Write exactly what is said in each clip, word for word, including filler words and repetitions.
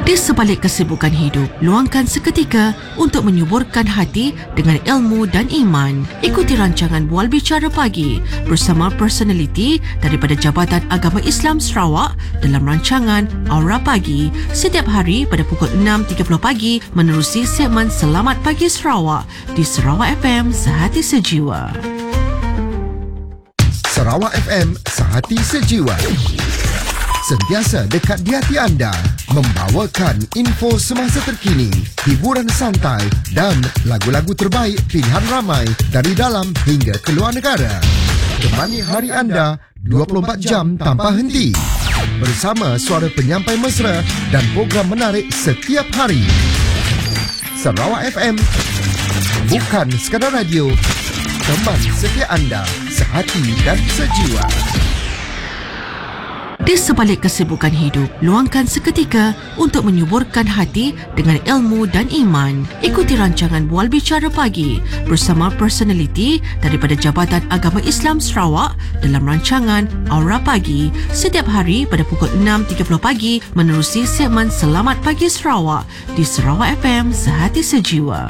Di sebalik kesibukan hidup, luangkan seketika untuk menyuburkan hati dengan ilmu dan iman. Ikuti rancangan Bual Bicara Pagi bersama personaliti daripada Jabatan Agama Islam Sarawak dalam rancangan Aura Pagi setiap hari pada pukul enam tiga puluh pagi menerusi segmen Selamat Pagi Sarawak di Sarawak F M Sehati Sejiwa. Sarawak F M Sehati Sejiwa. Sentiasa dekat di hati anda, membawakan info semasa terkini, hiburan santai dan lagu-lagu terbaik pilihan ramai dari dalam hingga keluar negara. Temani hari anda dua puluh empat jam tanpa henti. Bersama suara penyampai mesra dan program menarik setiap hari. Sarawak F M, bukan sekadar radio, teman setia anda, sehati dan sejiwa. Di sebalik kesibukan hidup, luangkan seketika untuk menyuburkan hati dengan ilmu dan iman. Ikuti rancangan Bual Bicara Pagi bersama personaliti daripada Jabatan Agama Islam Sarawak dalam rancangan Aura Pagi setiap hari pada pukul enam tiga puluh pagi menerusi segmen Selamat Pagi Sarawak di Sarawak F M Sehati Sejiwa.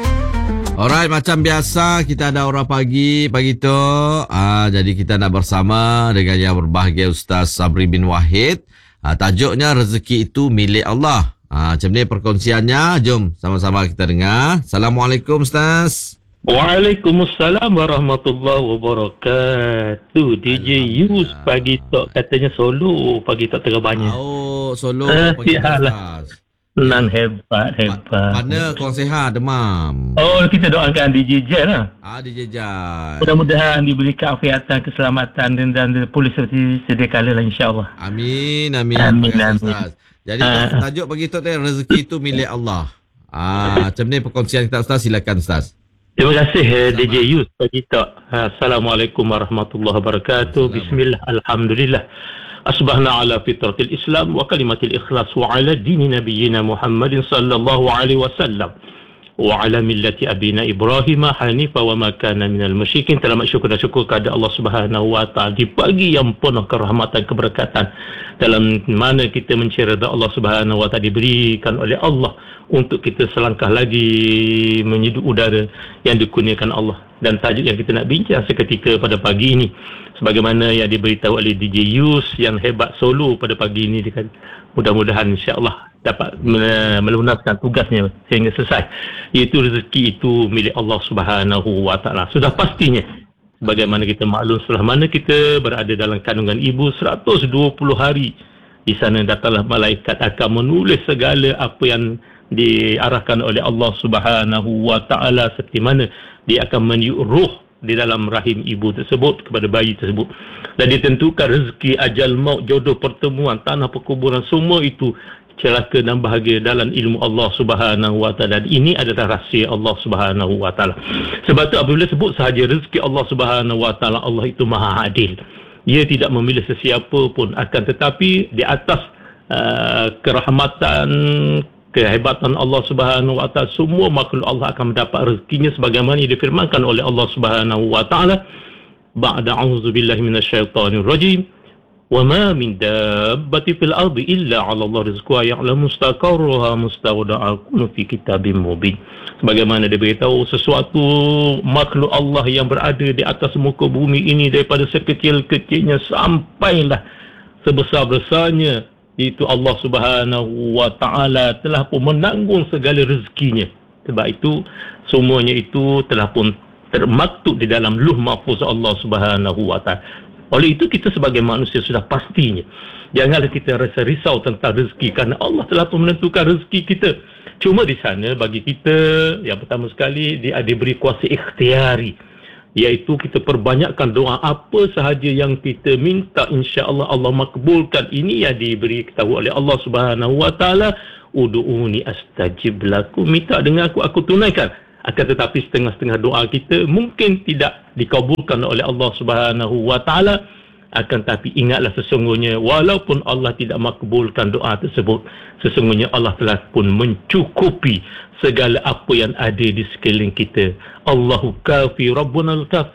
Alright, macam biasa kita ada Aura Pagi pagi tu. Ah, jadi kita nak bersama dengan yang berbahagia Ustaz Sabri bin Wahid. Ah, tajuknya rezeki itu milik Allah. Ah, macam ni perkongsiannya. Jom sama-sama kita dengar. Assalamualaikum Ustaz. Waalaikumsalam warahmatullahi wabarakatuh. D J Yus pagi tu katanya solo pagi tu tengah banyak. Oh, solo uh, pagi Ustaz. Nan hebat, hebat. Mana kurang sihat, demam? Oh, kita doakan D J Jet lah. Ah, D J Jet. Mudah-mudahan diberi keafiatan, keselamatan dan, dan pulih seperti sedia kala lah insyaAllah. Amin, amin. Amin, amin. Ustaz. Jadi uh, tajuk bagi tu rezeki itu milik Allah. Ah, macam ni perkongsian kita Ustaz, silakan Ustaz. Terima kasih D J Yus bagi tu. Assalamualaikum warahmatullahi wabarakatuh. Bismillah, alhamdulillah. Asbahna ala fitratil Islam wa kalimatil ikhlas wa ala dini nabiyyina Muhammadin sallallahu alaihi wasallam wa ala millati abina Ibrahim hanifa wa ma kana minal musyrikin. Terima syukur dan syukur kepada Allah Subhanahu wa taala di pagi yang penuh kerahmatan keberkatan dalam mana kita mencari redha Allah Subhanahu wa taala diberikan oleh Allah untuk kita selangkah lagi menyejuk udara yang dikurniakan Allah. Dan tajuk yang kita nak bincang seketika pada pagi ini, sebagaimana yang diberitahu oleh D J Yus yang hebat solo pada pagi ini, mudah-mudahan insya-Allah dapat melunaskan tugasnya sehingga selesai, iaitu rezeki itu milik Allah Subhanahu wa taala. Sudah pastinya bagaimana kita maklum, setelah mana kita berada dalam kandungan ibu seratus dua puluh hari, di sana datanglah malaikat akan menulis segala apa yang diarahkan oleh Allah Subhanahu wa taala, seperti mana dia akan meniup roh di dalam rahim ibu tersebut kepada bayi tersebut, dan ditentukan rezeki, ajal, maut, jodoh, pertemuan, tanah perkuburan, semua itu celaka dan bahagia dalam ilmu Allah Subhanahu wa taala. Ini adalah rahsia Allah Subhanahu wa taala. Sebab tu apabila sebut sahaja rezeki Allah Subhanahu wa taala, Allah itu maha adil. Ia tidak memilih sesiapa pun, akan tetapi di atas uh, kerahmatan, kehebatan Allah Subhanahu wa taala, semua makhluk Allah akan mendapat rezekinya sebagaimana yang difirmankan oleh Allah Subhanahu wa taala, ba'da a'udzubillahi minasyaitonir rajim, wa ma min dabbatin fil ardi illa 'ala Allah rizquha ya'lamu mustaqarraha mustawda'aha fi kitabim mubin. Sebagaimana diberitahu, sesuatu makhluk Allah yang berada di atas muka bumi ini, daripada sekecil-kecilnya sampailah sebesar-besarnya, itu Allah Subhanahu wa taala telah pun menanggung segala rezekinya. Sebab itu semuanya itu telah pun termaktub di dalam Lauh Mahfuz Allah Subhanahu wa taala. Oleh itu kita sebagai manusia sudah pastinya janganlah kita rasa risau tentang rezeki, kerana Allah telah pun menentukan rezeki kita. Cuma di sana bagi kita yang pertama sekali dia diberi kuasa ikhtiari, iaitu kita perbanyakkan doa apa sahaja yang kita minta, insya-Allah Allah makbulkan. Ini yang diberi ketahu oleh Allah Subhanahu wa taala, ud'uni astajib lakum, minta dengan aku aku tunaikan. Akan tetapi setengah-setengah doa kita mungkin tidak dikabulkan oleh Allah Subhanahu wa taala. Akan tetapi ingatlah, sesungguhnya walaupun Allah tidak makbulkan doa tersebut, sesungguhnya Allah telah pun mencukupi segala apa yang ada di sekeliling kita. Allahu kafi, Rabbunal kafi.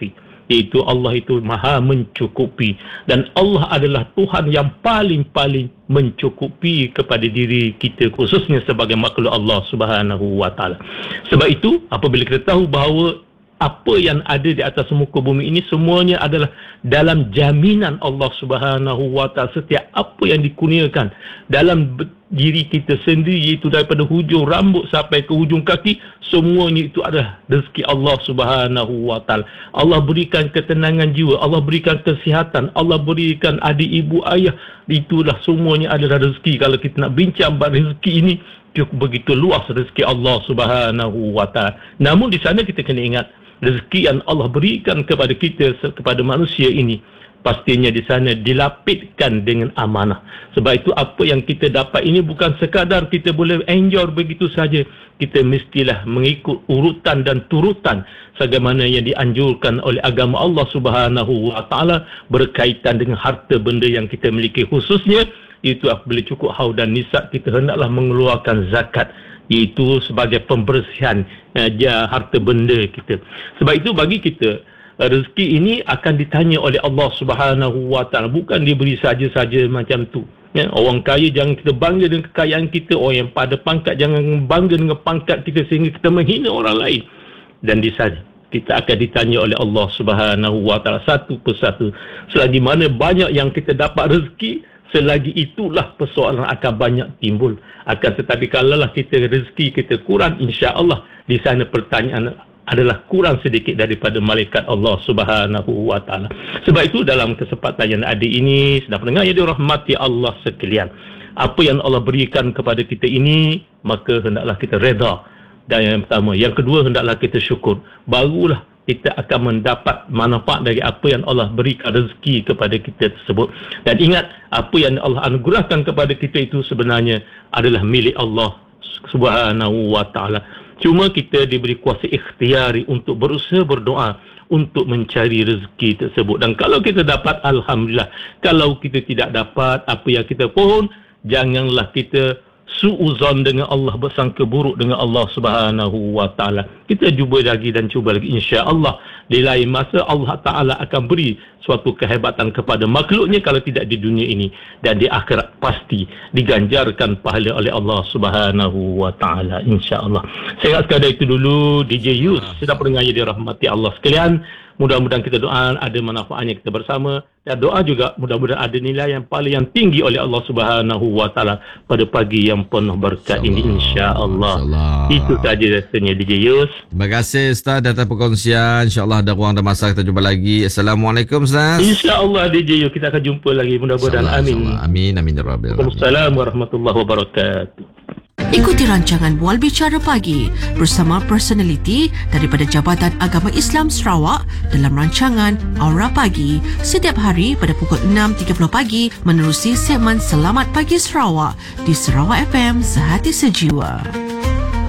iaitu Allah itu maha mencukupi, dan Allah adalah Tuhan yang paling-paling mencukupi kepada diri kita, khususnya sebagai makhluk Allah Subhanahu wa taala. Sebab itu apabila kita tahu bahawa apa yang ada di atas muka bumi ini semuanya adalah dalam jaminan Allah Subhanahu wa taala, setiap apa yang dikurniakan dalam diri kita sendiri, iaitu daripada hujung rambut sampai ke hujung kaki, semuanya itu adalah rezeki Allah Subhanahu wa taala. Allah berikan ketenangan jiwa, Allah berikan kesihatan, Allah berikan adik ibu ayah, itulah semuanya adalah rezeki. Kalau kita nak bincang bab rezeki ini, cukup begitu luas rezeki Allah Subhanahu wa taala. Namun di sana kita kena ingat, rezeki yang Allah berikan kepada kita, kepada manusia ini, pastinya di sana dilapitkan dengan amanah. Sebab itu apa yang kita dapat ini bukan sekadar kita boleh enjoy begitu saja. Kita mestilah mengikut urutan dan turutan sebagaimana yang dianjurkan oleh agama Allah Subhanahu wa taala berkaitan dengan harta benda yang kita miliki, khususnya itu apabila cukup haul dan nisab, kita hendaklah mengeluarkan zakat, iaitu sebagai pembersihan uh, harta benda kita. Sebab itu bagi kita, rezeki ini akan ditanya oleh Allah Subhanahu wa taala, bukan diberi saja-saja macam tu. Ya, orang kaya jangan kita bangga dengan kekayaan kita, orang yang pada pangkat jangan bangga dengan pangkat kita sehingga kita menghina orang lain. Dan di sana kita akan ditanya oleh Allah Subhanahu wa taala satu persatu. Selagi mana banyak yang kita dapat rezeki, selagi itulah persoalan akan banyak timbul. Akan tetapi kalaulah kita rezeki kita kurang, insya-Allah di sana pertanyaan adalah kurang sedikit daripada malaikat Allah Subhanahu wa taala. Sebab itu dalam kesempatan yang ada ini, sedang pendengar yang dirahmati Allah sekalian, apa yang Allah berikan kepada kita ini, maka hendaklah kita reda. Dan yang pertama, yang kedua, hendaklah kita syukur. Barulah kita akan mendapat manfaat dari apa yang Allah berikan rezeki kepada kita tersebut. Dan ingat, apa yang Allah anugerahkan kepada kita itu sebenarnya adalah milik Allah Subhanahu wa taala. Cuma kita diberi kuasa ikhtiari untuk berusaha berdoa untuk mencari rezeki tersebut. Dan kalau kita dapat, alhamdulillah. Kalau kita tidak dapat apa yang kita pohon, janganlah kita suuzon dengan Allah, bersangka buruk dengan Allah Subhanahu wa taala. Kita cuba lagi dan cuba lagi, insya-Allah di lain masa Allah Taala akan beri suatu kehebatan kepada makhluknya, kalau tidak di dunia ini, dan di akhirat pasti diganjarkan pahala oleh Allah Subhanahu wa taala, insya-Allah. Saya ingat sekadar itu dulu D J Yus, sedang pendengar yang dirahmati Allah sekalian. Mudah-mudahan kita doa ada manfaatnya kita bersama, dan doa juga mudah-mudahan ada nilai yang paling yang tinggi oleh Allah Subhanahu wa taala pada pagi yang penuh berkat ini, insya-Allah. Itu saja rasanya D J Yus. Terima kasih Ustaz atas perkongsian. Insya-Allah ada ruang dan masa kita jumpa lagi. Assalamualaikum Ustaz. Insya-Allah D J Yus, kita akan jumpa lagi mudah-mudahan. Amin. Amin amin ya rabbal alamin. Assalamualaikum warahmatullahi wabarakatuh. Ikuti rancangan Bual Bicara Pagi bersama personaliti daripada Jabatan Agama Islam Sarawak dalam rancangan Aura Pagi setiap hari pada pukul enam tiga puluh pagi menerusi segmen Selamat Pagi Sarawak di Sarawak F M Sehati Sejiwa.